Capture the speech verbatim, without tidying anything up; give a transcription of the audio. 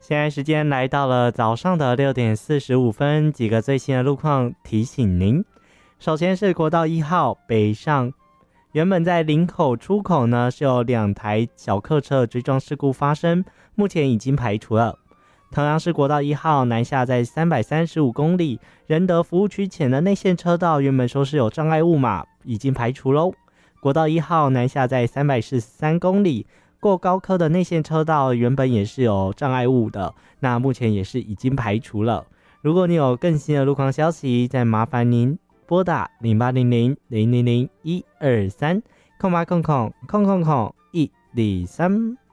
现在时间来到了早上的六点四十五分，几个最新的路况提醒您。首先是国道一号北上，原本在林口出口呢是有两台小客车追撞事故发生，目前已经排除了。同样是国道一号南下在三百三十五公里仁德服务区前的内线车道，原本说是有障碍物嘛，已经排除咯。国道一号南下在三百四十三公里过高科的内线车道，原本也是有障碍物的，那目前也是已经排除了。如果你有更新的路况消息，再麻烦您拨打零八零零零零零一二三空八空空空空空一二三。